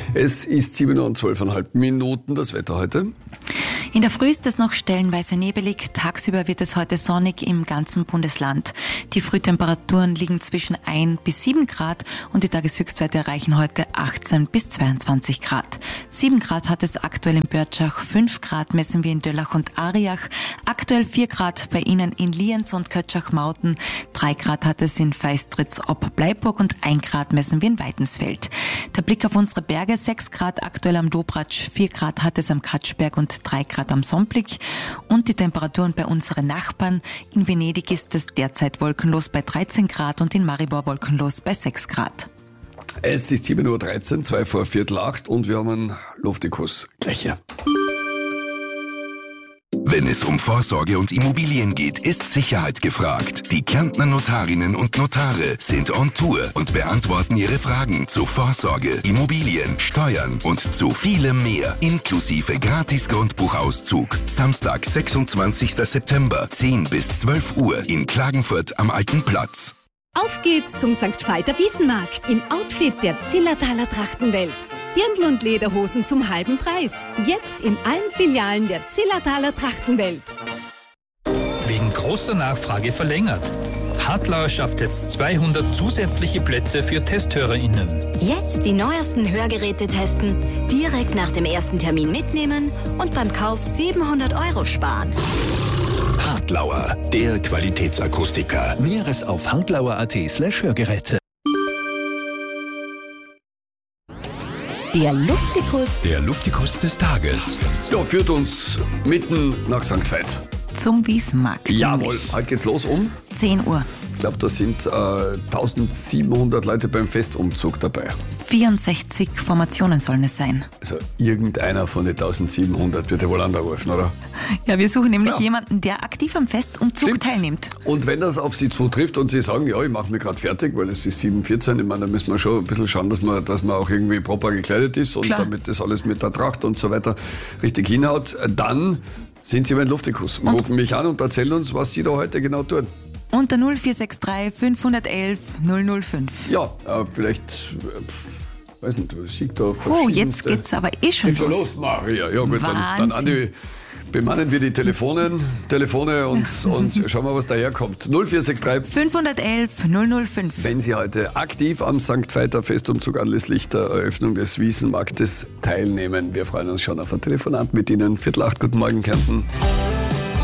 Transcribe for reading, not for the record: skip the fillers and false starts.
Es ist 7 Uhr und 12,5 Minuten, das Wetter heute. In der Früh ist es noch stellenweise nebelig. Tagsüber wird es heute sonnig im ganzen Bundesland. Die Frühtemperaturen liegen zwischen 1 bis 7 Grad und die Tageshöchstwerte erreichen heute 18 bis 22 Grad. 7 Grad hat es aktuell in Börtschach, 5 Grad messen wir in Döllach und Ariach, aktuell 4 Grad bei Ihnen in Lienz und Kötschach-Mauten, 3 Grad hat es in Feistritz ob Bleiburg und 1 Grad messen wir in Weidensfeld. Der Blick auf unsere Berge, 6 Grad aktuell am Dobratsch, 4 Grad hat es am Katschberg und 3 Grad am Somblick. Und die Temperaturen bei unseren Nachbarn. In Venedig ist es derzeit wolkenlos bei 13 Grad und in Maribor wolkenlos bei 6 Grad. Es ist 7.13 Uhr, 2 vor Viertel 8 und wir haben einen Luftikus. Gleich hier. Wenn es um Vorsorge und Immobilien geht, ist Sicherheit gefragt. Die Kärntner Notarinnen und Notare sind on Tour und beantworten Ihre Fragen zu Vorsorge, Immobilien, Steuern und zu vielem mehr, inklusive Gratis-Grundbuchauszug. Samstag, 26. September, 10 bis 12 Uhr in Klagenfurt am Alten Platz. Auf geht's zum St. Veiter Wiesenmarkt im Outfit der Zillertaler Trachtenwelt. Dirndl und Lederhosen zum halben Preis. Jetzt in allen Filialen der Zillertaler Trachtenwelt. Wegen großer Nachfrage verlängert. Hartlauer schafft jetzt 200 zusätzliche Plätze für TesthörerInnen. Jetzt die neuesten Hörgeräte testen, direkt nach dem ersten Termin mitnehmen und beim Kauf 700 € sparen. Hartlauer, der Qualitätsakustiker. Näheres auf hartlauer.at/Hörgeräte. Der Luftikus. Der Luftikus des Tages. Ja, führt uns mitten nach St. Veit. Zum Wiesenmarkt. Jawohl, heute geht's los um. 10 Uhr. Ich glaube, da sind 1700 Leute beim Festumzug dabei. 64 Formationen sollen es sein. Also irgendeiner von den 1700 wird ja wohl anrufen, oder? Ja, wir suchen nämlich jemanden, der aktiv am Festumzug teilnimmt. Und wenn das auf Sie zutrifft und Sie sagen, ja, ich mache mich gerade fertig, weil es ist 7:14, ich meine, da müssen wir schon ein bisschen schauen, dass man auch irgendwie proper gekleidet ist und damit das alles mit der Tracht und so weiter richtig hinhaut, dann sind Sie beim Luftikus. Rufen mich an und erzählen uns, was Sie da heute genau tun. Unter 0463 511 005. Ja, vielleicht, weiß nicht, sieht da Oh, jetzt geht's aber schon los. los. Maria, ja gut, dann Andi, bemannen wir die Telefone und schauen wir, was daherkommt. 0463 511 005. Wenn Sie heute aktiv am St. Veiter Festumzug anlässlich der Eröffnung des Wiesenmarktes teilnehmen. Wir freuen uns schon auf ein Telefonat mit Ihnen. 7:45, guten Morgen, Kärnten.